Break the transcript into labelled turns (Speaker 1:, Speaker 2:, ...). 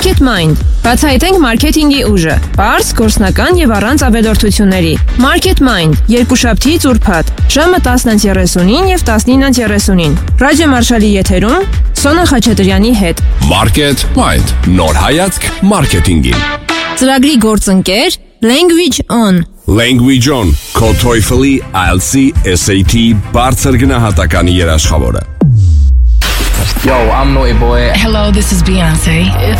Speaker 1: Market Mind. Բացահայտենք մարքեթինգի ուժը։ Պարզ, գործնական եւ առանց ավելորդությունների։ Market Mind. Երկուշաբթի ուրբաթ, ժամը 10:39 եւ 19:39։ Ռադիո Մարշալի եթերում Սոնա Խաչատրյանի հետ։
Speaker 2: Market Mind. Նոր հայացք մարքեթինգին։
Speaker 1: Ծրագրի գործընկեր Language On.
Speaker 2: Language On. Քո TOEFL-ի, IELTS-ի, SAT բարձր գնահատականի երաշխավորը։
Speaker 3: Yo, I'm Naughty Boy.
Speaker 4: Hello, this is Beyonce. If